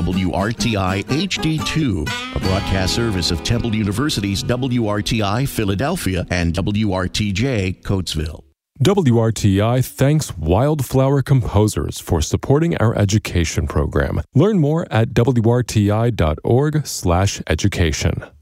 WRTI HD2, a broadcast service of Temple University's WRTI Philadelphia and WRTJ Coatesville. WRTI thanks Wildflower Composers for supporting our education program. Learn more at wrti.org/education.